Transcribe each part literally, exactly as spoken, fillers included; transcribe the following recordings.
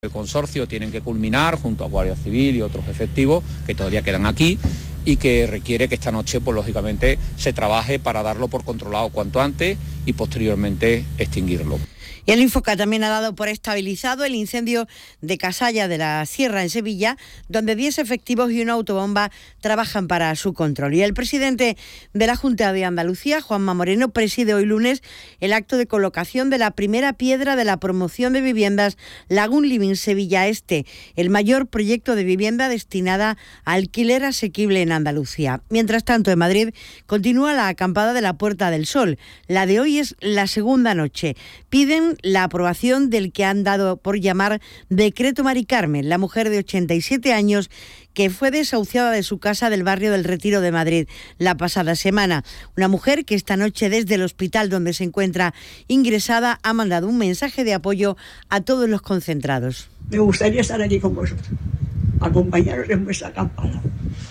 El consorcio tienen que culminar junto a Guardia Civil y otros efectivos que todavía quedan aquí y que requiere que esta noche, pues lógicamente, se trabaje para darlo por controlado cuanto antes y posteriormente extinguirlo. Y el Infoca también ha dado por estabilizado el incendio de Casalla de la Sierra en Sevilla, donde diez efectivos y una autobomba trabajan para su control. Y el presidente de la Junta de Andalucía, Juanma Moreno, preside hoy lunes el acto de colocación de la primera piedra de la promoción de viviendas Lagun Living Sevilla Este, el mayor proyecto de vivienda destinada a alquiler asequible en Andalucía. Mientras tanto, en Madrid continúa la acampada de la Puerta del Sol. La de hoy es la segunda noche. Piden la aprobación del que han dado por llamar Decreto Mari Carmen, la mujer de ochenta y siete años que fue desahuciada de su casa del barrio del Retiro de Madrid la pasada semana. Una mujer que esta noche desde el hospital donde se encuentra ingresada ha mandado un mensaje de apoyo a todos los concentrados. Me gustaría estar allí con vosotros, acompañaros en vuestra acampada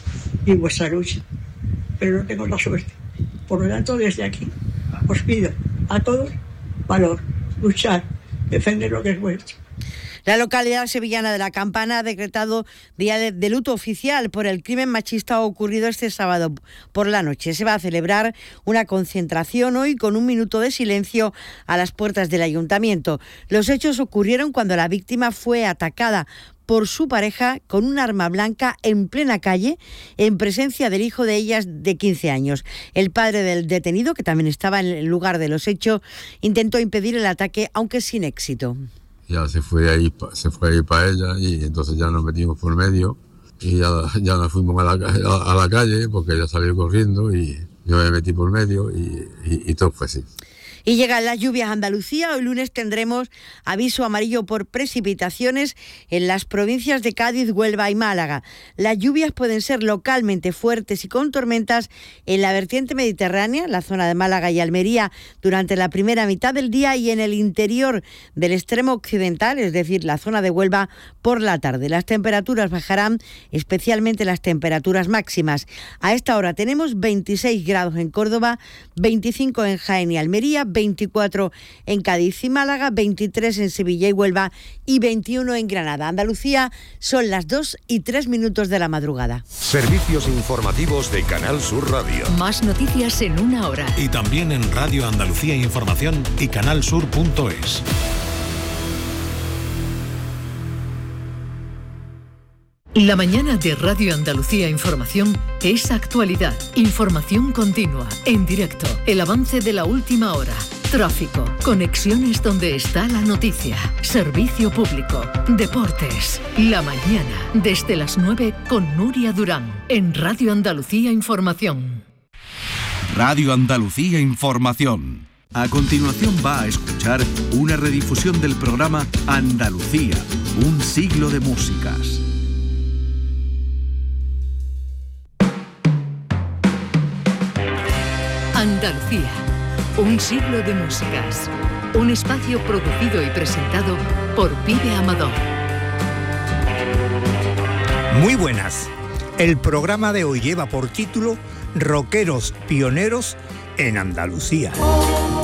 y en vuestra lucha, pero no tengo la suerte. Por lo tanto, desde aquí os pido a todos valor, luchar, defender lo que es vuestro. La localidad sevillana de La Campana ha decretado día de, de luto oficial por el crimen machista ocurrido este sábado por la noche. Se va a celebrar una concentración hoy con un minuto de silencio a las puertas del ayuntamiento. Los hechos ocurrieron cuando la víctima fue atacada por su pareja con un arma blanca en plena calle, en presencia del hijo de ellas de quince años. El padre del detenido, que también estaba en el lugar de los hechos, intentó impedir el ataque, aunque sin éxito. Ya se fue ahí, se fue ahí para ella y entonces ya nos metimos por medio y ya, ya nos fuimos a la, a, a la calle porque ella salió corriendo y yo me metí por medio y, y, y todo fue así. Y llegan las lluvias a Andalucía. Hoy lunes tendremos aviso amarillo por precipitaciones en las provincias de Cádiz, Huelva y Málaga. Las lluvias pueden ser localmente fuertes y con tormentas en la vertiente mediterránea, la zona de Málaga y Almería, durante la primera mitad del día y en el interior del extremo occidental, es decir, la zona de Huelva, por la tarde. Las temperaturas bajarán, especialmente las temperaturas máximas. A esta hora tenemos veintiséis grados en Córdoba, veinticinco en Jaén y Almería, veinticuatro en Cádiz y Málaga, veintitrés en Sevilla y Huelva y veintiuno en Granada. Andalucía, son las dos y tres minutos de la madrugada. Servicios informativos de Canal Sur Radio. Más noticias en una hora. Y también en Radio Andalucía Información y canalsur punto es. La mañana de Radio Andalucía Información es actualidad, información continua, en directo, el avance de la última hora, tráfico, conexiones donde está la noticia, servicio público, deportes. La mañana, desde las nueve con Nuria Durán, en Radio Andalucía Información. Radio Andalucía Información. A continuación va a escuchar una redifusión del programa Andalucía, un siglo de músicas. Andalucía, un siglo de músicas. Un espacio producido y presentado por Pide Amador. Muy buenas. El programa de hoy lleva por título Rockeros pioneros en Andalucía.